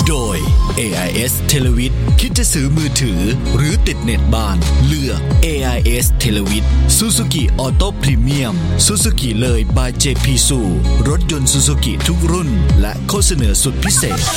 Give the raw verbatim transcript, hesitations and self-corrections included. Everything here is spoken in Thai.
โดย เอ ไอ เอส Televid คิดจะซื้อมือถือหรือติดเน็ตบ้านเลือก เอ ไอ เอส Televid Suzuki Auto Premium Suzuki เลย by เจ พี Su รถยนต์ Suzuki ทุกรุ่นและข้อเสนอสุดพิเศษ